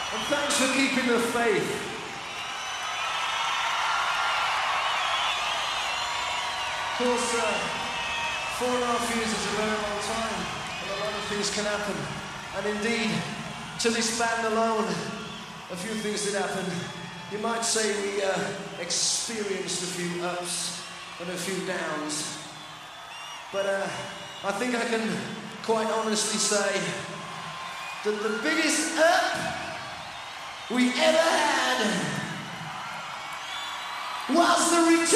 And thanks for keeping the faith. Of course, 4.5 years is a very long time, and a lot of things can happen. And indeed, to this band alone, a few things did happen. You might say we experienced a few ups and a few downs. But I think I can quite honestly say that the biggest up we ever had was the return.